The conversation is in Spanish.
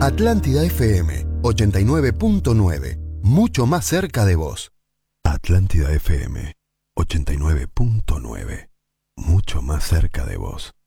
Atlántida FM 89.9. Mucho más cerca de vos. Atlántida FM 89.9. Mucho más cerca de vos.